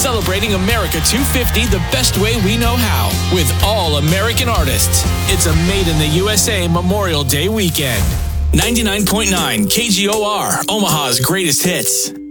celebrating America 250 the best way we know how, with all American artists. It's a Made in the USA Memorial Day weekend. 99.9 KGOR, Omaha's greatest hits.